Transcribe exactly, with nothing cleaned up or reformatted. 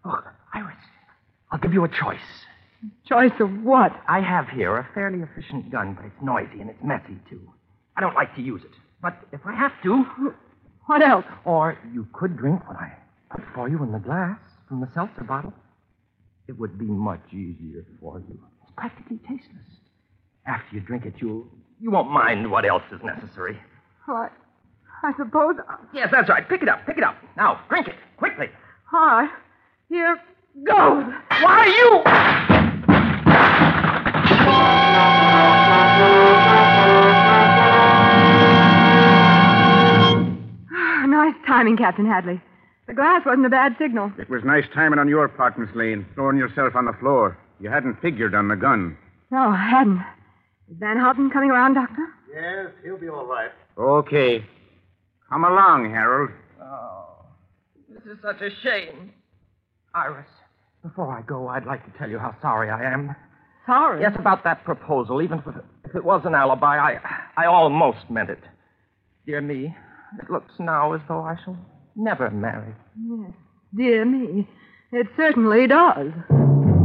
Look, Iris, I'll give you a choice. Choice of what? I have here a fairly efficient gun, but it's noisy and it's messy, too. I don't like to use it. But if I have to... What else? Or you could drink what I put for you in the glass from the seltzer bottle. It would be much easier for you. It's practically tasteless. After you drink it, you'll... You won't mind what else is necessary. What? I suppose... Yes, that's right. Pick it up. Pick it up. Now, drink it. Quickly. All right. Here goes. Why, you... Nice timing, Captain Hadley. The glass wasn't a bad signal. It was nice timing on your part, Miss Lane, throwing yourself on the floor. You hadn't figured on the gun. No, I hadn't. Is Van Houten coming around, Doctor? Yes, he'll be all right. Okay. Come along, Harold. Oh, this is such a shame. Iris, before I go, I'd like to tell you how sorry I am. Sorry? Yes, about that proposal. Even if, if it was an alibi, I, I almost meant it. Dear me, it looks now as though I shall never marry. Yes. Dear me. It certainly does.